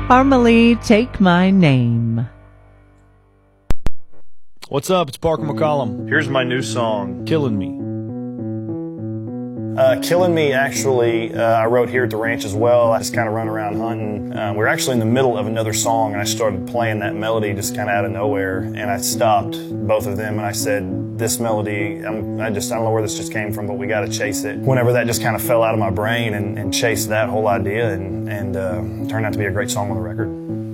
Parmalee, Take My Name. What's up? It's Parker McCollum. Here's my new song, Killing Me. Killing Me, actually, I wrote here at the ranch as well. I just kind of run around hunting. We were actually in the middle of another song, and I started playing that melody just kind of out of nowhere, and I stopped both of them, and I said, this melody, I don't know where this just came from, but we got to chase it. Whenever that just kind of fell out of my brain and chased that whole idea, and turned out to be a great song on the record.